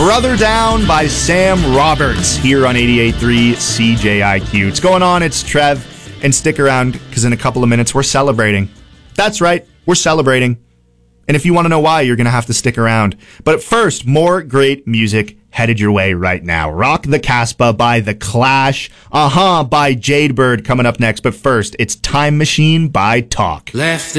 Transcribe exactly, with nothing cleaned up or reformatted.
Brother Down by Sam Roberts here on eighty-eight point three C J I Q. What's going on? It's Trev, and stick around because in a couple of minutes we're celebrating. That's right, we're celebrating. And if you want to know why, you're going to have to stick around. But first, more great music headed your way right now. Rock the Casbah by The Clash. Uh-huh by Jadebird coming up next. But first, it's Time Machine by Talk. Left